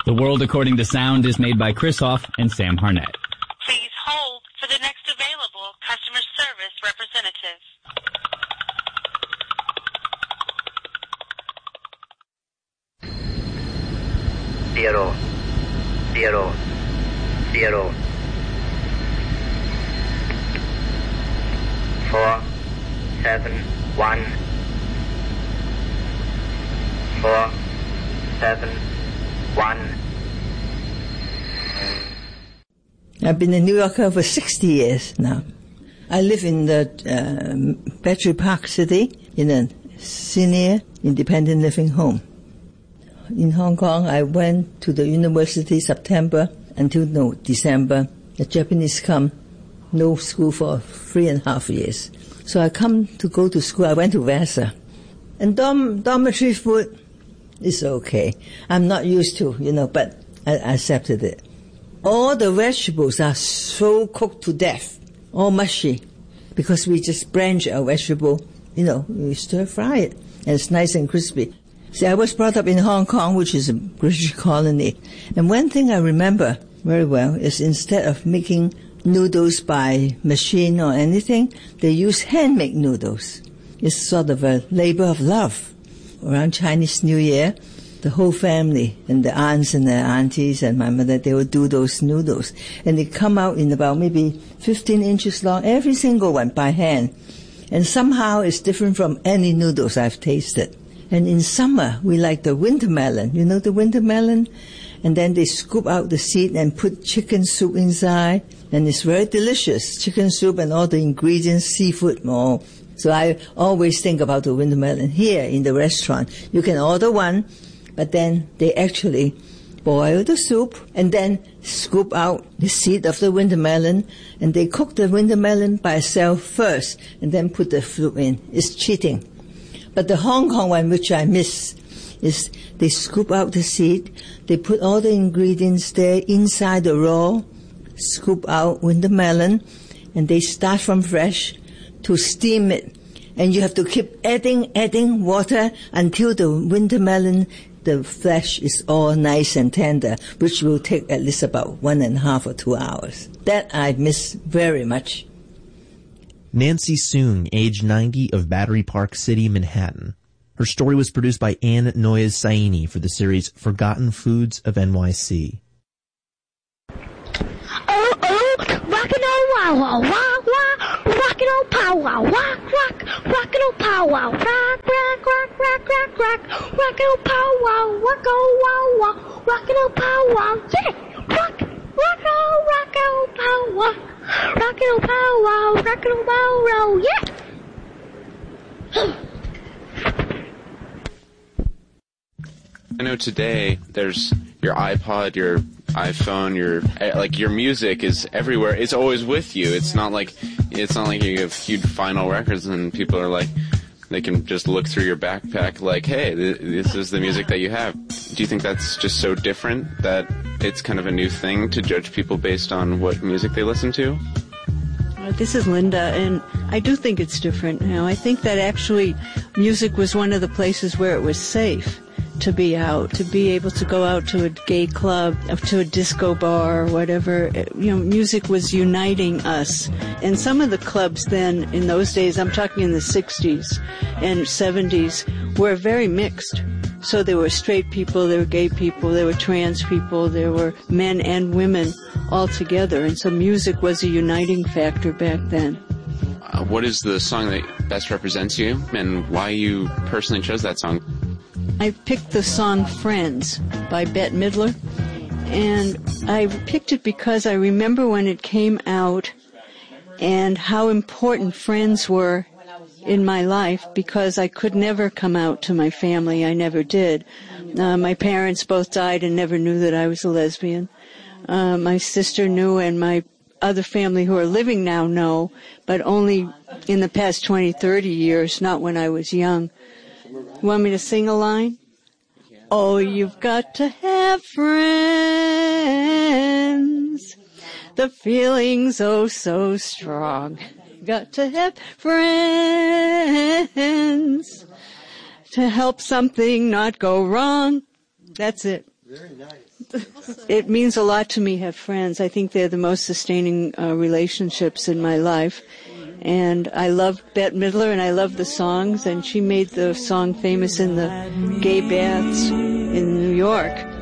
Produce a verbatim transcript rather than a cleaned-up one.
The World According to Sound is made by Chris Hoff and Sam Harnett. Please hold for the next available customer service representative. Zero, zero, zero, four, seven, one, four, seven, one. I've been a New Yorker for sixty years now. I live in the uh, Battery Park City in a senior independent living home. In Hong Kong, I went to the university September until no December. The Japanese come, no school for three and a half years. So I come to go to school. I went to Vassar. And dorm, dormitory food is okay. I'm not used to, you know, but I accepted it. All the vegetables are so cooked to death, all mushy, because we just blanch our vegetable, you know, we stir fry it, and it's nice and crispy. See, I was brought up in Hong Kong, which is a British colony. And one thing I remember very well is instead of making noodles by machine or anything, they use handmade noodles. It's sort of a labor of love. Around Chinese New Year, the whole family and the aunts and the aunties and my mother, they would do those noodles. And they come out in about maybe fifteen inches long, every single one by hand. And somehow it's different from any noodles I've tasted. And in summer, we like the winter melon. You know the winter melon? And then they scoop out the seed and put chicken soup inside. And it's very delicious. Chicken soup and all the ingredients, seafood, more. So I always think about the winter melon. Here in the restaurant, you can order one, but then they actually boil the soup and then scoop out the seed of the winter melon. And they cook the winter melon by itself first and then put the fruit in. It's cheating. But the Hong Kong one, which I miss, is they scoop out the seed, they put all the ingredients there inside the raw, scoop out winter melon, and they start from fresh to steam it. And you have to keep adding, adding water until the winter melon, the flesh is all nice and tender, which will take at least about one and a half or two hours. That I miss very much. Nancy Soong, age ninety, of Battery Park City, Manhattan. Her story was produced by Ann Noyes Saini for the series Forgotten Foods of N Y C. Oh, oh, rockin' oh, wow, wow, wow, wow, rockin' oh, pow, wow, rock, rock, rockin' oh, pow, wow, rock, rock, rock, rock, rock, rock, rockin' oh, pow, wow, rock, oh, wow, wow, rockin' oh, pow, wow, yeah, rock, rock, oh, rock, oh, pow, wow. Rockin' oh pow wow, rockin' oh pow wow, yeah! I know today there's your iPod, your iPhone, your like your music is everywhere. It's always with you. It's not like it's not like you have huge vinyl records and people are like they can just look through your backpack like, hey, th- this is the music that you have. Do you think that's just so different that it's kind of a new thing to judge people based on what music they listen to? Uh, this is Linda, and I do think it's different. You know, I think that actually music was one of the places where it was safe to be out, to be able to go out to a gay club, to a disco bar, or whatever. You know, music was uniting us. And some of the clubs then, in those days, I'm talking in the sixties and seventies, were very mixed. So there were straight people, there were gay people, there were trans people, there were men and women all together. And so music was a uniting factor back then. Uh, what is the song that best represents you, and why you personally chose that song? I picked the song Friends by Bette Midler, and I picked it because I remember when it came out and how important friends were in my life, because I could never come out to my family. I never did. Uh, my parents both died and never knew that I was a lesbian. Uh, my sister knew, and my other family who are living now know, but only in the past twenty, thirty years, not when I was young. You want me to sing a line? Oh, you've got to have friends. The feeling's oh so strong. Got to have friends to help something not go wrong. That's it. Very nice. It means a lot to me to have friends. I think they're the most sustaining uh, relationships in my life. And I love Bette Midler, and I love the songs, and she made the song famous in the gay baths in New York.